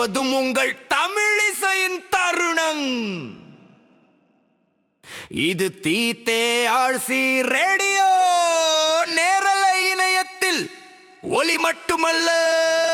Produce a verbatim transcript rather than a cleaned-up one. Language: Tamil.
அதும் உங்கள் தமிழிசையின் தருணம். இது தீத்தே ஆழ்சி ரேடியோ நேரலை இணையத்தில் ஒலி மட்டுமல்ல